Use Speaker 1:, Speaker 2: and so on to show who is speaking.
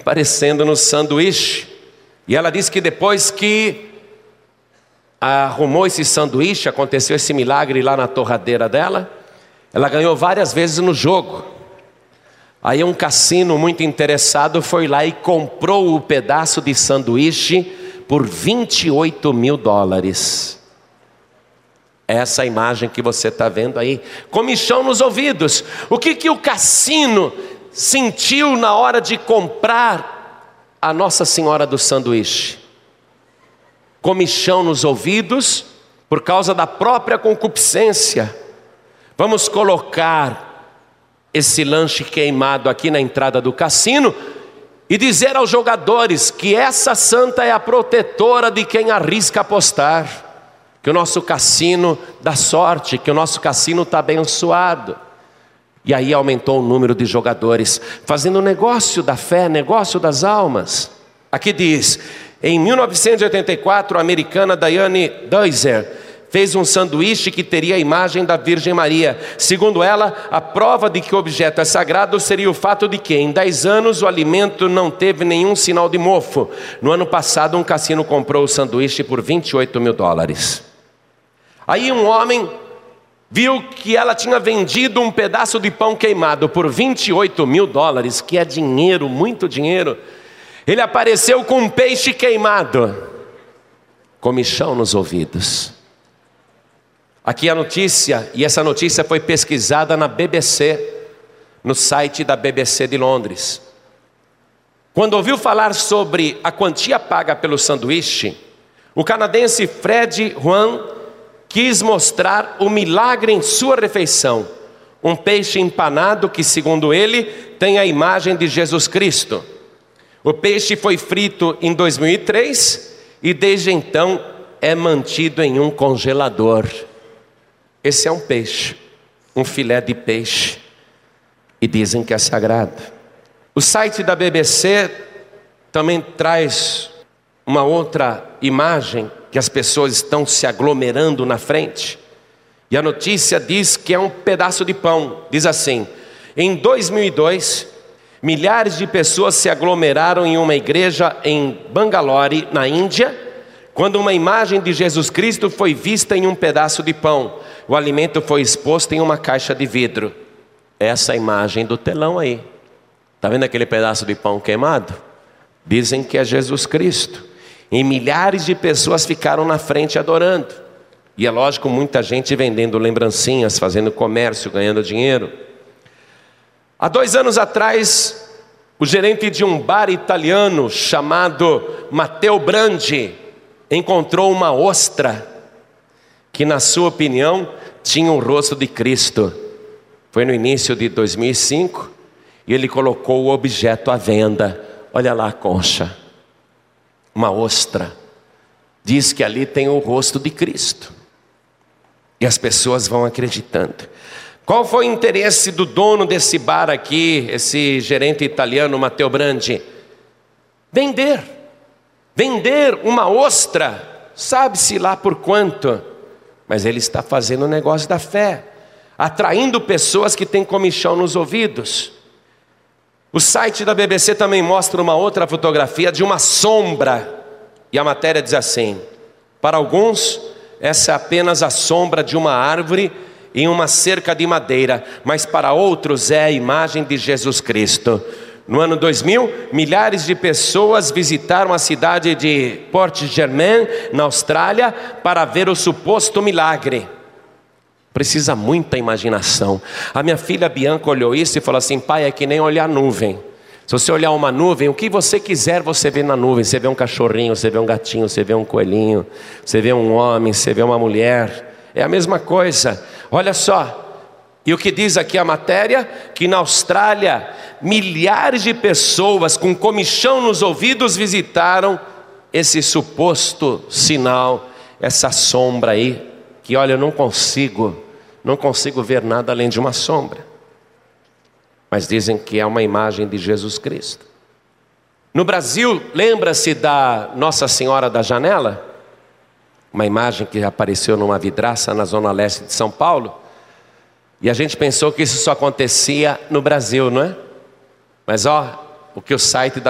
Speaker 1: aparecendo no sanduíche. E ela disse que depois que arrumou esse sanduíche, aconteceu esse milagre lá na torradeira dela, ela ganhou várias vezes no jogo. Aí um cassino muito interessado foi lá e comprou o pedaço de sanduíche por $28 mil. Essa imagem que você está vendo aí, comichão nos ouvidos. O que o cassino sentiu na hora de comprar a Nossa Senhora do Sanduíche? Comichão nos ouvidos por causa da própria concupiscência. Vamos colocar esse lanche queimado aqui na entrada do cassino e dizer aos jogadores que essa santa é a protetora de quem arrisca apostar. Que o nosso cassino dá sorte, que o nosso cassino está abençoado. E aí aumentou o número de jogadores, fazendo negócio da fé, negócio das almas. Aqui diz, em 1984, a americana Diane Deuser fez um sanduíche que teria a imagem da Virgem Maria. Segundo ela, a prova de que o objeto é sagrado seria o fato de que em 10 anos o alimento não teve nenhum sinal de mofo. No ano passado, um cassino comprou o sanduíche por $28 mil. Aí um homem viu que ela tinha vendido um pedaço de pão queimado por $28 mil, que é dinheiro, muito dinheiro. Ele apareceu com um peixe queimado, comichão nos ouvidos. Aqui a notícia, e essa notícia foi pesquisada na BBC, no site da BBC de Londres. Quando ouviu falar sobre a quantia paga pelo sanduíche, o canadense Fred Juan quis mostrar o milagre em sua refeição. Um peixe empanado que, segundo ele, tem a imagem de Jesus Cristo. O peixe foi frito em 2003 e desde então é mantido em um congelador. Esse é um peixe, um filé de peixe, e dizem que é sagrado. O site da BBC também traz uma outra imagem que as pessoas estão se aglomerando na frente. E a notícia diz que é um pedaço de pão. Diz assim, em 2002, milhares de pessoas se aglomeraram em uma igreja em Bangalore, na Índia, quando uma imagem de Jesus Cristo foi vista em um pedaço de pão. O alimento foi exposto em uma caixa de vidro. Essa imagem do telão aí. Está vendo aquele pedaço de pão queimado? Dizem que é Jesus Cristo. E milhares de pessoas ficaram na frente adorando. E é lógico, muita gente vendendo lembrancinhas, fazendo comércio, ganhando dinheiro. Há 2 anos atrás, o gerente de um bar italiano chamado Matteo Brandi encontrou uma ostra que, na sua opinião, tinha o rosto de Cristo. Foi no início de 2005 e ele colocou o objeto à venda. Olha lá a concha, uma ostra. Diz que ali tem o rosto de Cristo. E as pessoas vão acreditando. Qual foi o interesse do dono desse bar aqui, esse gerente italiano, Matteo Brandi? Vender uma ostra, sabe-se lá por quanto. Mas ele está fazendo o negócio da fé, atraindo pessoas que têm comichão nos ouvidos. O site da BBC também mostra uma outra fotografia de uma sombra. E a matéria diz assim, para alguns, essa é apenas a sombra de uma árvore em uma cerca de madeira, mas para outros é a imagem de Jesus Cristo. No ano 2000, milhares de pessoas visitaram a cidade de Port Germain, na Austrália, para ver o suposto milagre. Precisa muita imaginação. A minha filha Bianca olhou isso e falou assim, pai, é que nem olhar nuvem. Se você olhar uma nuvem, o que você quiser você vê na nuvem. Você vê um cachorrinho, você vê um gatinho, você vê um coelhinho, você vê um homem, você vê uma mulher. É a mesma coisa. Olha só. E o que diz aqui a matéria? Que na Austrália, milhares de pessoas com comichão nos ouvidos visitaram esse suposto sinal, essa sombra aí, que olha, eu não consigo ver nada além de uma sombra. Mas dizem que é uma imagem de Jesus Cristo. No Brasil, lembra-se da Nossa Senhora da Janela? Uma imagem que apareceu numa vidraça na zona leste de São Paulo. E a gente pensou que isso só acontecia no Brasil, não é? Mas o que o site da